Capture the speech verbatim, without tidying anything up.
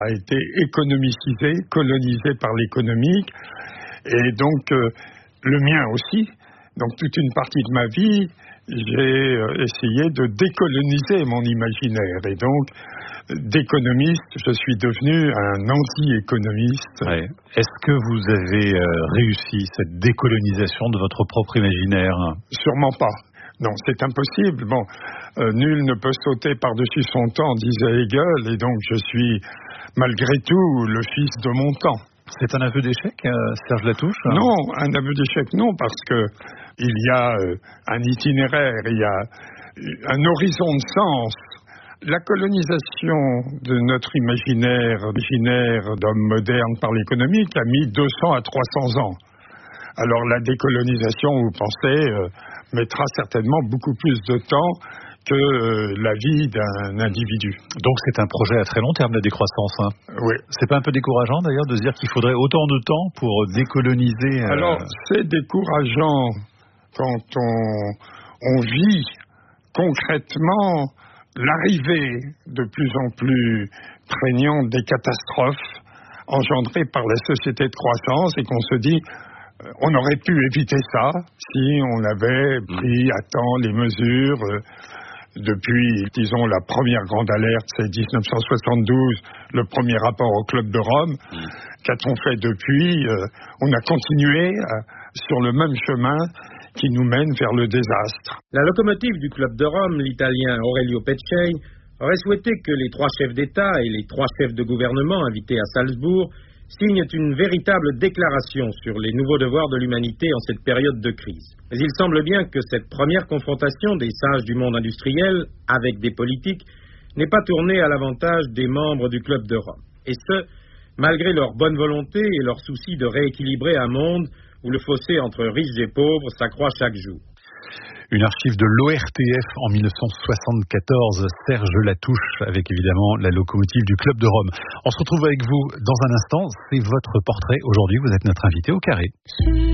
a été économicisé, colonisé par l'économique, et donc euh, le mien aussi. Donc toute une partie de ma vie, j'ai euh, essayé de décoloniser mon imaginaire, et donc d'économiste, je suis devenu un anti-économiste. Ouais. Est-ce que vous avez euh, réussi cette décolonisation de votre propre imaginaire ? Sûrement pas. Non, c'est impossible. Bon, euh, nul ne peut sauter par-dessus son temps, disait Hegel, et donc je suis malgré tout le fils de mon temps. C'est un aveu d'échec, euh, Serge Latouche ? Non, un aveu d'échec, non, parce que il y a euh, un itinéraire, il y a un horizon de sens. La colonisation de notre imaginaire, imaginaire d'homme moderne par l'économique a mis deux cents à trois cents ans. Alors la décolonisation, vous pensez, euh, mettra certainement beaucoup plus de temps que euh, la vie d'un individu. Donc c'est un projet à très long terme, la décroissance. Hein. Oui. C'est pas un peu décourageant d'ailleurs de se dire qu'il faudrait autant de temps pour décoloniser euh... Alors c'est décourageant quand on, on vit concrètement l'arrivée de plus en plus prégnante des catastrophes engendrées par la société de croissance et qu'on se dit euh, on aurait pu éviter ça si on avait pris à temps les mesures euh, depuis, disons, la première grande alerte, c'est dix-neuf cent soixante-douze, le premier rapport au Club de Rome. Mmh. Qu'a-t-on fait depuis ? euh, On a continué euh, sur le même chemin qui nous mène vers le désastre. La locomotive du Club de Rome, l'italien Aurelio Peccei, aurait souhaité que les trois chefs d'État et les trois chefs de gouvernement invités à Salzbourg signent une véritable déclaration sur les nouveaux devoirs de l'humanité en cette période de crise. Mais il semble bien que cette première confrontation des sages du monde industriel avec des politiques n'est pas tournée à l'avantage des membres du Club de Rome. Et ce, malgré leur bonne volonté et leur souci de rééquilibrer un monde où le fossé entre riches et pauvres s'accroît chaque jour. Une archive de l'O R T F en dix-neuf cent soixante-quatorze, Serge Latouche, avec évidemment la locomotive du Club de Rome. On se retrouve avec vous dans un instant. C'est votre portrait. Aujourd'hui, vous êtes notre invité au Carré.